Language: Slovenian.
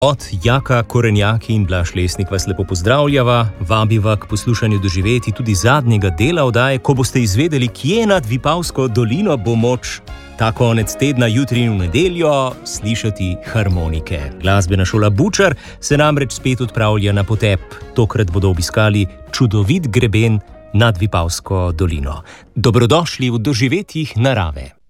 Od Jaka Korenjaki in Blaž Lesnik vas lepo pozdravljava, vabiva k poslušanju doživeti tudi zadnjega dela oddaje, ko boste izvedeli, kje nad Vipavsko dolino bo moč ta konec tedna, jutri in v nedeljo, slišati harmonike. Glasbena šola Bučar se namreč spet odpravlja na potep. Tokrat bodo obiskali čudovit greben nad Vipavsko dolino. Dobrodošli v doživetjih narave.